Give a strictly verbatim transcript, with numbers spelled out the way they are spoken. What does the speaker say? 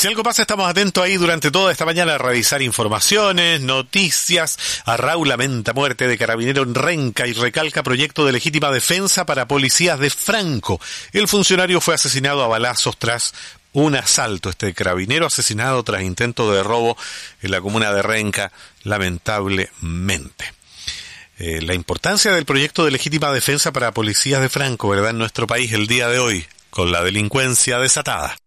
Si algo pasa, estamos atentos ahí durante toda esta mañana a revisar informaciones, noticias. Arrau lamenta muerte de carabinero en Renca y recalca proyecto de legítima defensa para policías de Franco. El funcionario fue asesinado a balazos tras un asalto. Este carabinero asesinado tras intento de robo en la comuna de Renca, lamentablemente. Eh, la importancia del proyecto de legítima defensa para policías de Franco, ¿verdad?, en nuestro país el día de hoy, con la delincuencia desatada.